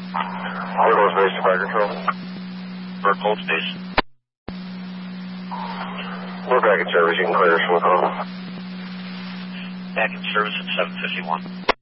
Cold Space Fire Control. For Cold Space. We're back in service. You can clear us from the call. Back in service at 751.